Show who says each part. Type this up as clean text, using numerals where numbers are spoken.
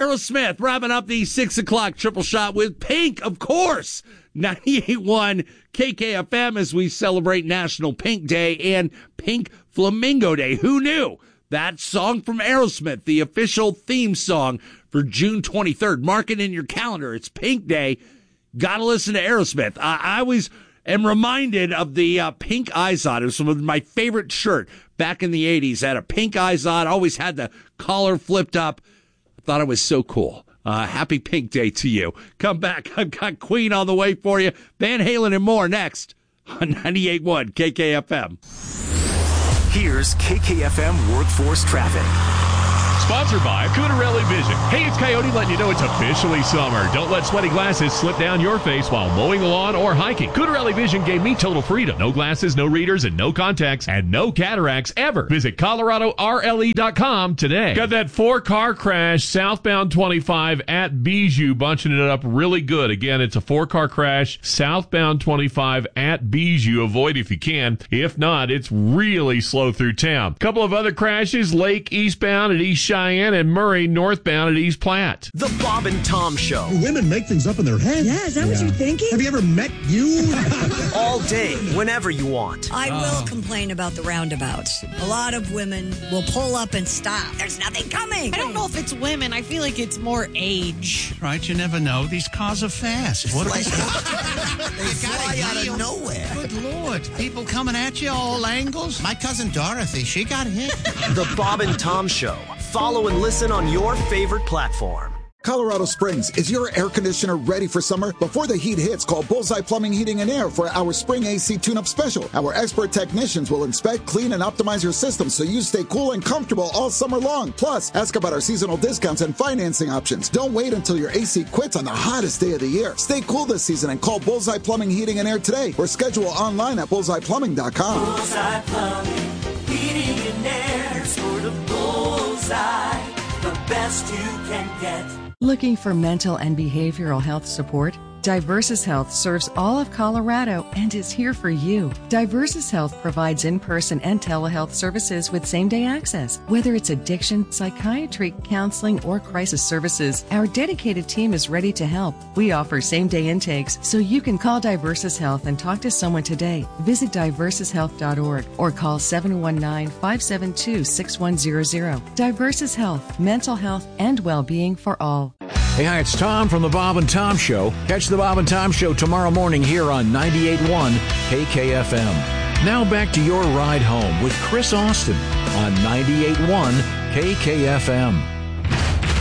Speaker 1: Aerosmith wrapping up the 6 o'clock triple shot with Pink, of course. 98.1 KKFM as we celebrate National Pink Day and Pink Flamingo Day. Who knew? That song from Aerosmith, the official theme song for June 23rd. Mark it in your calendar. It's Pink Day. Gotta listen to Aerosmith. I always am reminded of the pink Izod. It was some of my favorite shirt back in the 80s. I had a pink Izod. Always had the collar flipped up. I thought it was so cool. Happy Pink Day to you. Come back. I've got Queen on the way for you. Van Halen and more next on 98.1 KKFM.
Speaker 2: Here's KKFM Workforce Traffic.
Speaker 3: Sponsored by Cudarelli Vision. Hey, it's Coyote letting you know it's officially summer. Don't let sweaty glasses slip down your face while mowing the lawn or hiking. Cudarelli Vision gave me total freedom. No glasses, no readers, and no contacts, and no cataracts ever. Visit ColoradoRLE.com today. Got that 4-car crash southbound 25 at Bijou, bunching it up really good. Again, it's a 4-car crash southbound 25 at Bijou. Avoid if you can. If not, it's really slow through town. Couple of other crashes, Lake eastbound at East Cheyenne and Murray northbound at East Platte.
Speaker 2: The Bob and Tom Show.
Speaker 4: Women make things up in their heads.
Speaker 5: Yeah, is that what you're thinking?
Speaker 4: Have you ever met you?
Speaker 2: All day, whenever you want.
Speaker 5: I will complain about the roundabouts. A lot of women will pull up and stop. There's nothing coming.
Speaker 6: I don't know if it's women. I feel like it's more age.
Speaker 7: Right, you never know. These cars are fast. What
Speaker 8: They fly out of nowhere.
Speaker 7: Good Lord. People coming at you all angles. My cousin Dorothy, she got hit.
Speaker 2: The Bob and Tom Show. Follow and listen on your favorite platform.
Speaker 9: Colorado Springs, is your air conditioner ready for summer? Before the heat hits, call Bullseye Plumbing, Heating, and Air for our Spring AC Tune-Up Special. Our expert technicians will inspect, clean, and optimize your system so you stay cool and comfortable all summer long. Plus, ask about our seasonal discounts and financing options. Don't wait until your AC quits on the hottest day of the year. Stay cool this season and call Bullseye Plumbing, Heating, and Air today or schedule online at bullseyeplumbing.com.
Speaker 10: Bullseye Plumbing, Heating, and Air, sort of Bullseye, the best you can get.
Speaker 11: Looking for mental and behavioral health support? Diversus Health serves all of Colorado and is here for you. Diversus Health provides in-person and telehealth services with same-day access. Whether it's addiction, psychiatry, counseling, or crisis services, our dedicated team is ready to help. We offer same-day intakes, so you can call Diversus Health and talk to someone today. Visit diversushealth.org or call 719-572-6100. Diversus Health, mental health and well-being for all.
Speaker 12: Hey, hi, it's Tom from the Bob and Tom Show. Catch the Bob and Tom Show tomorrow morning here on 98.1 KKFM. Now back to your ride home with Chris Austin on 98.1 KKFM.